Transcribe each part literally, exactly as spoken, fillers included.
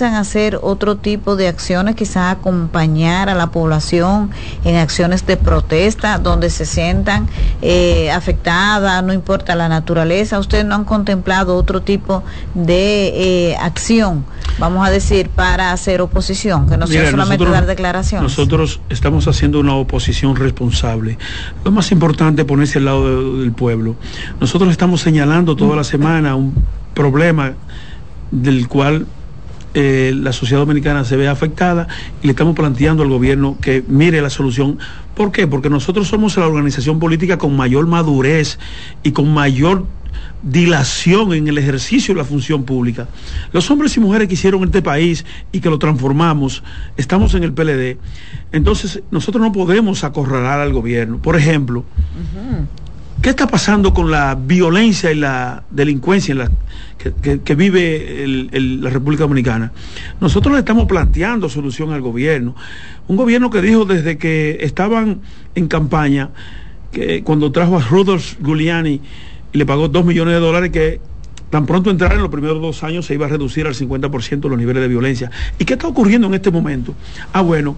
piensan hacer otro tipo de acciones, quizás acompañar a la población en acciones de protesta donde se sientan eh, afectadas, no importa la naturaleza? ¿Ustedes no han contemplado otro tipo de eh, acción, vamos a decir, para hacer oposición, que no sea Mira, solamente nosotros, dar declaraciones? Nosotros estamos haciendo una oposición responsable. Lo más importante es ponerse al lado de, del pueblo. Nosotros estamos señalando toda la semana un problema del cual eh, la sociedad dominicana se ve afectada, y le estamos planteando al gobierno que mire la solución. ¿Por qué? Porque nosotros somos la organización política con mayor madurez y con mayor dilación en el ejercicio de la función pública. Los hombres y mujeres que hicieron este país y que lo transformamos, estamos en el P L D. Entonces nosotros no podemos acorralar al gobierno. Por ejemplo, uh-huh. ¿qué está pasando con la violencia y la delincuencia en la, que, que, que vive el, el, la República Dominicana? Nosotros le estamos planteando solución al gobierno. Un gobierno que dijo desde que estaban en campaña, que cuando trajo a Rudolph Giuliani y le pagó dos millones de dólares, que tan pronto entrara en los primeros dos años se iba a reducir al cincuenta por ciento los niveles de violencia. ¿Y qué está ocurriendo en este momento? Ah, bueno,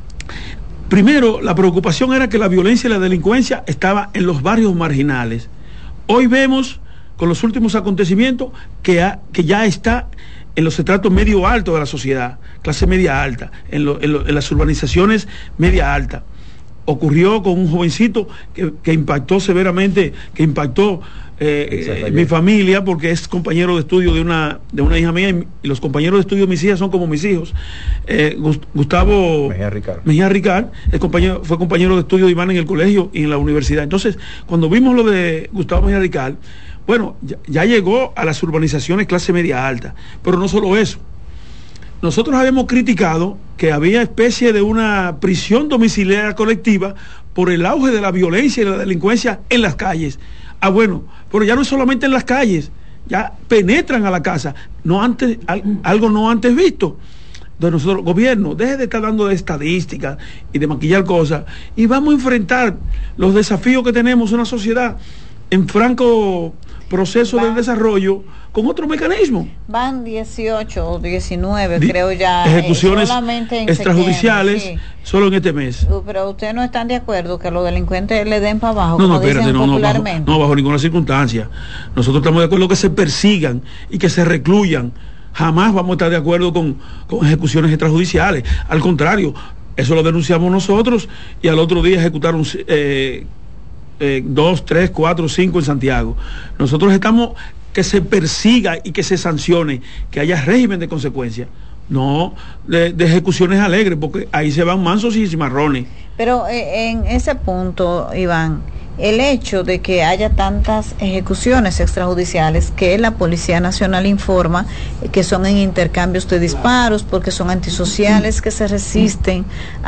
primero, la preocupación era que la violencia y la delincuencia estaba en los barrios marginales. Hoy vemos, con los últimos acontecimientos, que, ha, que ya está en los estratos medio altos de la sociedad, clase media alta, en, lo, en, lo, en las urbanizaciones media alta. Ocurrió con un jovencito que, que impactó severamente, que impactó eh, eh, mi familia, porque es compañero de estudio de una de una hija mía, y, y los compañeros de estudio de mis hijas son como mis hijos. Eh, Gustavo Mejía Ricard, Mejía Ricard es compañero, fue compañero de estudio de Iván en el colegio y en la universidad. Entonces, cuando vimos lo de Gustavo Mejía Ricard, bueno, ya, ya llegó a las urbanizaciones clase media alta, pero no solo eso. Nosotros habíamos criticado que había especie de una prisión domiciliaria colectiva por el auge de la violencia y la delincuencia en las calles. Ah, bueno, pero ya no es solamente en las calles, ya penetran a la casa, no antes, algo no antes visto. Entonces nosotros, gobierno, deje de estar dando de estadísticas y de maquillar cosas, y vamos a enfrentar los desafíos que tenemos en una sociedad en franco proceso van, del desarrollo, con otro mecanismo. Van dieciocho o diecinueve, Di, creo ya, ejecuciones eh, extrajudiciales, sí, solo en este mes. Pero ustedes no están de acuerdo que los delincuentes le den para abajo, no, como no, espérate, dicen no, popularmente. No, bajo, no, bajo ninguna circunstancia. Nosotros estamos de acuerdo que se persigan y que se recluyan. Jamás vamos a estar de acuerdo con, con ejecuciones extrajudiciales. Al contrario, eso lo denunciamos nosotros, y al otro día ejecutaron eh, Eh, dos, tres, cuatro, cinco en Santiago. Nosotros estamos que se persiga y que se sancione, que haya régimen de consecuencia, no de, de ejecuciones alegres, porque ahí se van mansos y cimarrones. Pero eh, en ese punto, Iván, el hecho de que haya tantas ejecuciones extrajudiciales, que la Policía Nacional informa que son en intercambios de disparos porque son antisociales que se resisten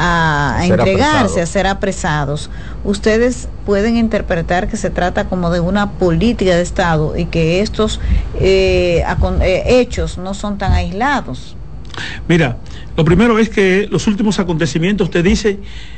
a, a entregarse, apresado. a ser apresados, ¿ustedes pueden interpretar que se trata como de una política de Estado y que estos eh, eh, hechos no son tan aislados? Mira, lo primero es que los últimos acontecimientos te dicen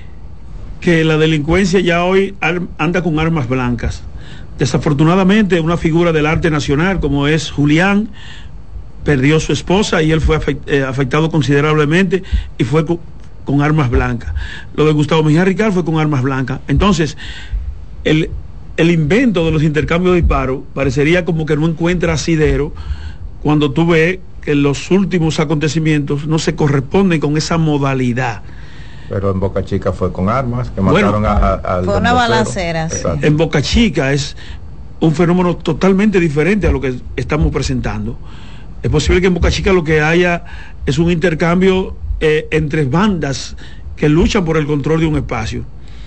que la delincuencia ya hoy anda con armas blancas. Desafortunadamente, una figura del arte nacional como es Julián perdió su esposa y él fue afectado considerablemente y fue con, con armas blancas. Lo de Gustavo Mejía Ricard fue con armas blancas. Entonces, el, el invento de los intercambios de disparos parecería como que no encuentra asidero cuando tú ves que los últimos acontecimientos no se corresponden con esa modalidad. Pero en Boca Chica fue con armas, que mataron bueno, a, a, al fue una balacera. Sí. En Boca Chica es un fenómeno totalmente diferente a lo que estamos presentando. Es posible que en Boca Chica lo que haya es un intercambio eh, entre bandas que luchan por el control de un espacio.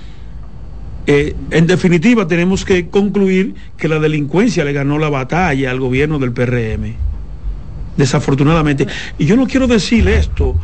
Eh, en definitiva, tenemos que concluir que la delincuencia le ganó la batalla al gobierno del P R M. Desafortunadamente. Y yo no quiero decir esto,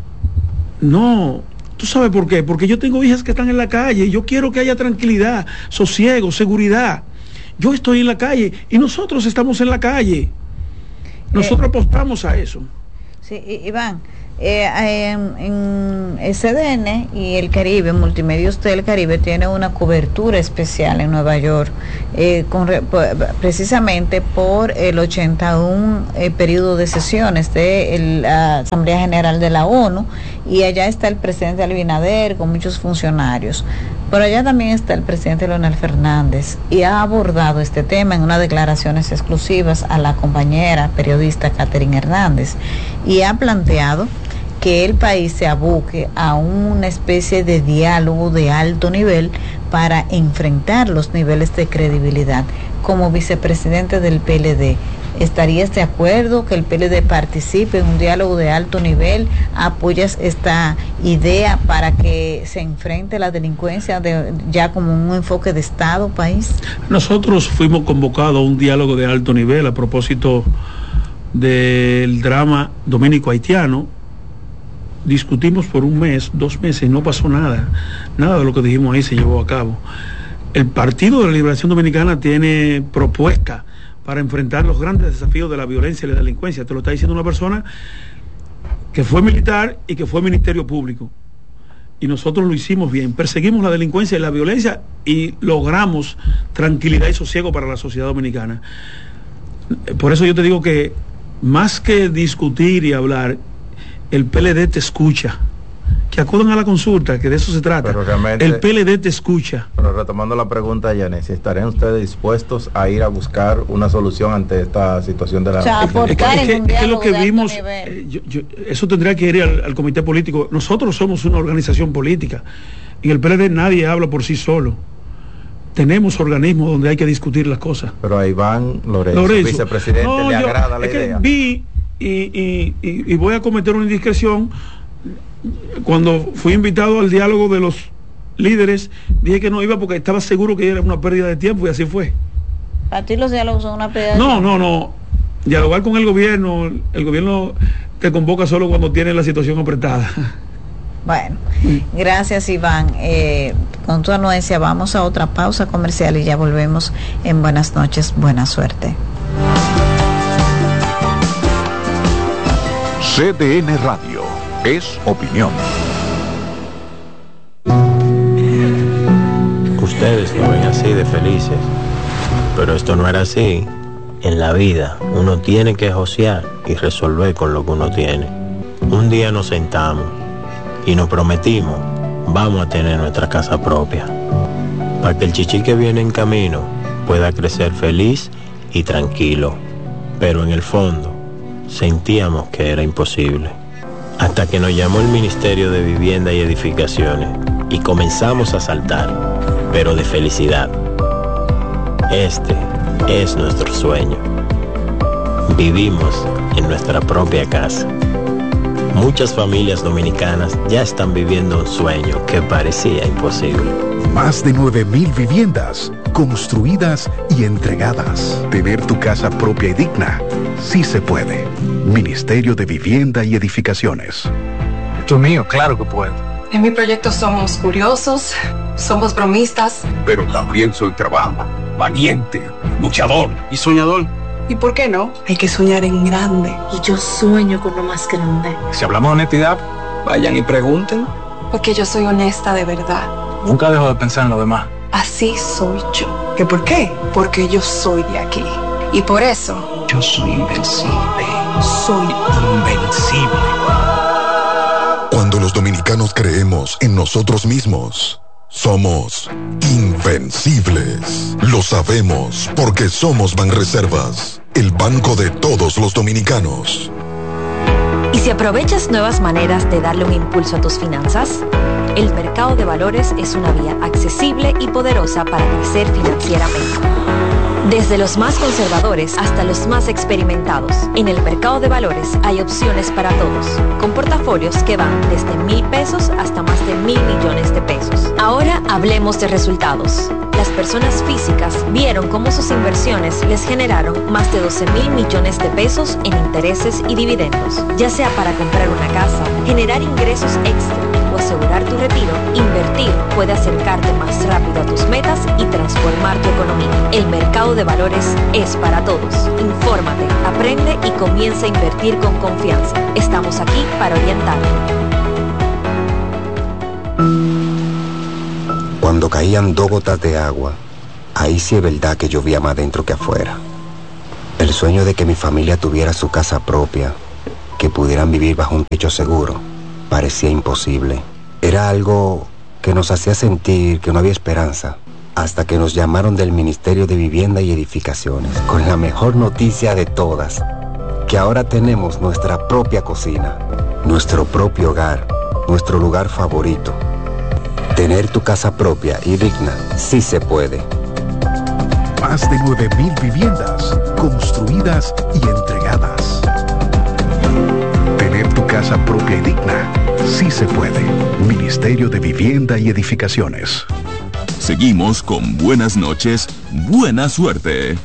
no... ¿Tú sabes por qué? Porque yo tengo hijas que están en la calle y yo quiero que haya tranquilidad, sosiego, seguridad. Yo estoy en la calle y nosotros estamos en la calle. Nosotros eh, apostamos a eso. Sí, Iván, Eh, en, en S D N y el Caribe, Multimedios del Caribe, tiene una cobertura especial en Nueva York, eh, con, precisamente por el ochenta y uno eh, periodo de sesiones de el, la Asamblea General de la ONU, y allá está el presidente Abinader con muchos funcionarios. Por allá también está el presidente Leonel Fernández, y ha abordado este tema en unas declaraciones exclusivas a la compañera periodista Catherine Hernández, y ha planteado que el país se aboque a una especie de diálogo de alto nivel para enfrentar los niveles de credibilidad. Como vicepresidente del P L D, ¿estarías de acuerdo que el P L D participe en un diálogo de alto nivel? ¿Apoyas esta idea para que se enfrente la delincuencia de, ya como un enfoque de Estado, país? Nosotros fuimos convocados a un diálogo de alto nivel a propósito del drama dominico-haitiano. Discutimos por un mes, dos meses, no pasó nada. Nada de lo que dijimos ahí se llevó a cabo. El Partido de la Liberación Dominicana tiene propuesta para enfrentar los grandes desafíos de la violencia y la delincuencia. Te lo está diciendo una persona que fue militar y que fue Ministerio Público. Y nosotros lo hicimos bien. Perseguimos la delincuencia y la violencia y logramos tranquilidad y sosiego para la sociedad dominicana. Por eso yo te digo que más que discutir y hablar, el P L D te escucha. Que acudan a la consulta, que de eso se trata. El P L D te escucha. Pero retomando la pregunta, Yanis, ¿estarían ustedes dispuestos a ir a buscar una solución ante esta situación de la... O sea, aportar es que, en un es que lo que diálogo vimos, de alto nivel. eh, yo, yo, eso tendría que ir al, al comité político. Nosotros somos una organización política. Y en el P L D nadie habla por sí solo. Tenemos organismos donde hay que discutir las cosas. Pero a Iván Lorenzo, Lorenzo. vicepresidente, No, le yo, agrada la es idea. Que vi y, y, y, y voy a cometer una indiscreción. Cuando fui invitado al diálogo de los líderes, dije que no iba porque estaba seguro que era una pérdida de tiempo, y así fue. ¿Para ti los diálogos son una pérdida de No, tiempo? no, no. Dialogar con el gobierno, el gobierno te convoca solo cuando tiene la situación apretada. Bueno, gracias, Iván. Eh, con tu anuencia vamos a otra pausa comercial y ya volvemos en Buenas Noches, buena suerte. C D N Radio es opinión. Ustedes lo ven así de felices, pero esto no era así. En la vida uno tiene que josear y resolver con lo que uno tiene. Un día nos sentamos y nos prometimos, vamos a tener nuestra casa propia, para que el chichi que viene en camino pueda crecer feliz y tranquilo. Pero en el fondo sentíamos que era imposible, hasta que nos llamó el Ministerio de Vivienda y Edificaciones y comenzamos a saltar, pero de felicidad. Este es nuestro sueño. Vivimos en nuestra propia casa. Muchas familias dominicanas ya están viviendo un sueño que parecía imposible. Más de nueve mil viviendas construidas y entregadas. Tener tu casa propia y digna, sí se puede. Ministerio de Vivienda y Edificaciones. Esto es mío, claro que puedo. En mi proyecto somos curiosos, somos bromistas. Pero también soy trabajo, valiente, luchador y soñador. ¿Y por qué no? Hay que soñar en grande. Y yo sueño con lo más grande. Si hablamos de honestidad, Vayan y pregunten. Porque yo soy honesta de verdad. nunca dejo de pensar en lo demás. Así soy yo. ¿Qué por qué? Porque yo soy de aquí. Y por eso... Yo soy invencible. Soy Invencible. Cuando los dominicanos creemos en nosotros mismos, somos invencibles. Lo sabemos porque somos Banreservas, el banco de todos los dominicanos. ¿Y si aprovechas nuevas maneras de darle un impulso a tus finanzas? El mercado de valores es una vía accesible y poderosa para crecer financieramente. Desde los más conservadores hasta los más experimentados, en el mercado de valores hay opciones para todos, con portafolios que van desde mil pesos hasta más de mil millones de pesos. Ahora hablemos de resultados. Las personas físicas vieron cómo sus inversiones les generaron más de doce mil millones de pesos en intereses y dividendos, ya sea para comprar una casa, generar ingresos extra o asegurar tu retiro, invertir puede acercarte más rápido a tus metas y transformar tu economía. El mercado de valores es para todos. Infórmate, aprende y comienza a invertir con confianza. Estamos aquí para orientarte. Cuando caían dos gotas de agua, ahí sí es verdad que llovía más dentro que afuera. El sueño de que mi familia tuviera su casa propia, que pudieran vivir bajo un techo seguro, parecía imposible. Era algo que nos hacía sentir que no había esperanza, hasta que nos llamaron del Ministerio de Vivienda y Edificaciones, con la mejor noticia de todas, que ahora tenemos nuestra propia cocina, nuestro propio hogar, nuestro lugar favorito. Tener tu casa propia y digna sí se puede. Más de nueve mil viviendas construidas y entregadas. Tener tu casa propia y digna sí se puede. Ministerio de Vivienda y Edificaciones. Seguimos con Buenas noches, buena suerte.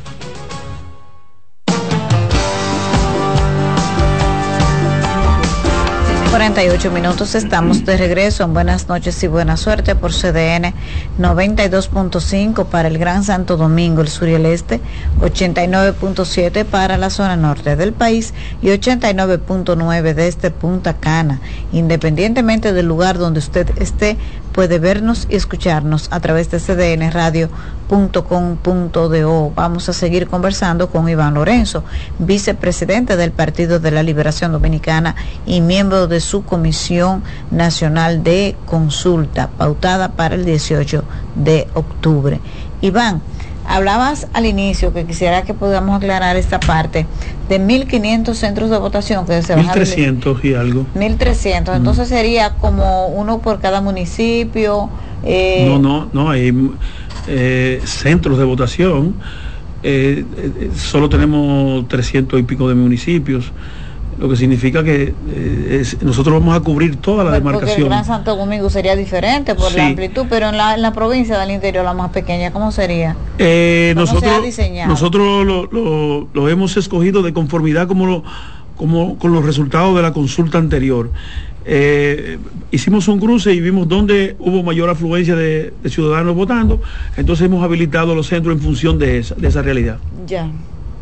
cuarenta y ocho minutos, estamos de regreso en Buenas noches y buena suerte por C D N noventa y dos punto cinco para el Gran Santo Domingo, el sur y el este, ochenta y nueve punto siete para la zona norte del país y ochenta y nueve punto nueve desde Punta Cana. Independientemente del lugar donde usted esté, puede vernos y escucharnos a través de c d n radio punto com punto do. Vamos a seguir conversando con Iván Lorenzo, vicepresidente del Partido de la Liberación Dominicana y miembro de su Comisión Nacional de Consulta, pautada para el dieciocho de octubre. Iván, hablabas al inicio, que quisiera que podamos aclarar esta parte, de mil quinientos centros de votación que se van a... mil trescientos y algo. mil trescientos, mm. Entonces sería como uno por cada municipio. Eh... No, no, no, hay eh, centros de votación, eh, eh, solo tenemos trescientos y pico de municipios, lo que significa que eh, es, nosotros vamos a cubrir toda la pues demarcación. Porque el Gran Santo Domingo sería diferente por sí. la amplitud, pero en la, en la provincia del interior, la más pequeña, ¿cómo sería? Eh, ¿Cómo nosotros se ha diseñado? nosotros lo, lo, lo hemos escogido de conformidad como, lo, como con los resultados de la consulta anterior. Eh, hicimos un cruce y vimos dónde hubo mayor afluencia de, de ciudadanos votando, entonces hemos habilitado los centros en función de esa, de esa realidad. Ya.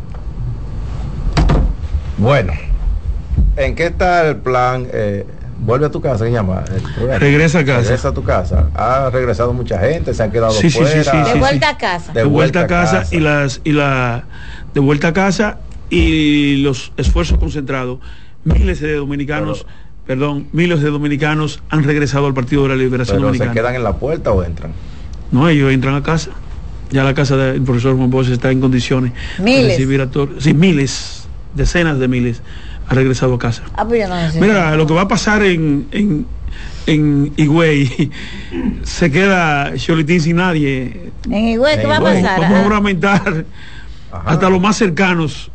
Bueno, ¿en qué está el plan? Eh, vuelve a tu casa, ¿qué llama? Regresa a casa. Regresa a tu casa. Ha regresado mucha gente, se han quedado sí, fuera. Sí, sí, sí, de sí, vuelta sí. a casa. De, de vuelta, vuelta a casa, casa y las y la de vuelta a casa y los esfuerzos concentrados. Miles de dominicanos, pero, perdón, miles de dominicanos han regresado al Partido de la Liberación pero Dominicana. ¿Se quedan en la puerta o entran? No, ellos entran a casa. Ya la casa del profesor Juan Bosch está en condiciones miles. de recibir a todos. Sí, miles, decenas de miles ha regresado a casa. Ah, pues yo no sé. Mira, lo que va a pasar en, en, en Higüey, se queda Cholitín sin nadie. ¿En Higüey qué va a pasar? Vamos a ornamentar hasta los más cercanos.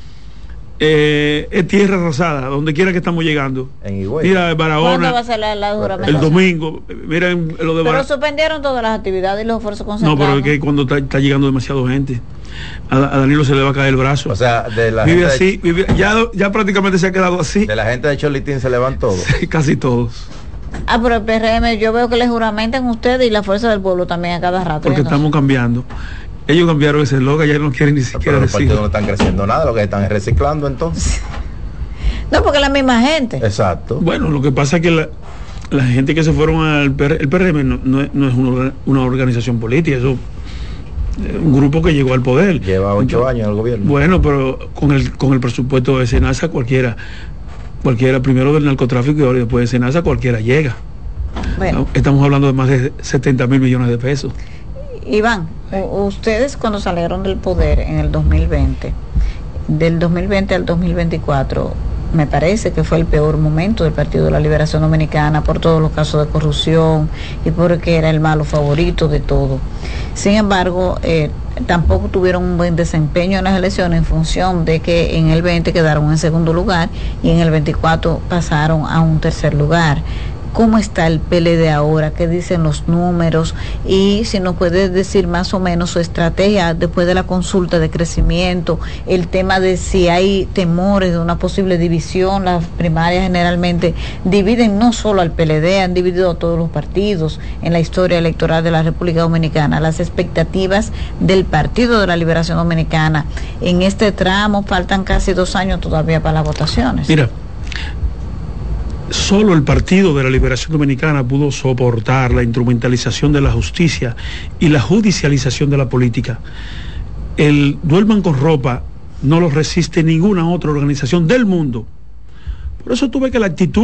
Eh, es tierra arrasada, donde quiera que estamos llegando. En Higüey. Mira, Barahona. ¿Cuándo va a ser la, la juramentación? El domingo. Miren lo de Pero Bar... suspendieron todas las actividades y los esfuerzos concentrados. No, pero es que cuando está, está llegando demasiada gente, a, a Danilo se le va a caer el brazo. O sea, de la vive gente así, de... vive, ya, ya prácticamente se ha quedado así. De la gente de Cholitín se le van todos. Sí, casi todos. Ah, pero el P R M, yo veo que le juramentan ustedes y la Fuerza del Pueblo también a cada rato. Porque estamos cambiando. Ellos cambiaron ese logo, ya no quieren ni siquiera decir. Pero los partidos no están creciendo nada, lo que están es reciclando entonces. No, porque la misma gente. Exacto. Bueno, lo que pasa es que la, la gente que se fueron al P R, el P R M no, no, no es una, una organización política, eso es un grupo que llegó al poder. Lleva ocho Entonces, años en el gobierno. Bueno, pero con el con el presupuesto de Senasa cualquiera, cualquiera primero del narcotráfico y ahora después de Senasa cualquiera llega. Bueno. Estamos hablando de más de setenta mil millones de pesos. Iván, ustedes cuando salieron del poder en el dos mil veinte, del dos mil veinte al dos mil veinticuatro, me parece que fue el peor momento del Partido de la Liberación Dominicana por todos los casos de corrupción y porque era el malo favorito de todo. Sin embargo, eh, tampoco tuvieron un buen desempeño en las elecciones en función de que en el veinte quedaron en segundo lugar y en el veinticuatro pasaron a un tercer lugar. ¿Cómo está el P L D ahora? ¿Qué dicen los números? Y si nos puede decir más o menos su estrategia después de la consulta de crecimiento, el tema de si hay temores de una posible división. Las primarias generalmente dividen no solo al P L D, han dividido a todos los partidos en la historia electoral de la República Dominicana. Las expectativas del Partido de la Liberación Dominicana en este tramo, faltan casi dos años todavía para las votaciones. Mira, solo el Partido de la Liberación Dominicana pudo soportar la instrumentalización de la justicia y la judicialización de la política. El duerman con ropa no lo resiste ninguna otra organización del mundo. Por eso tuve que la actitud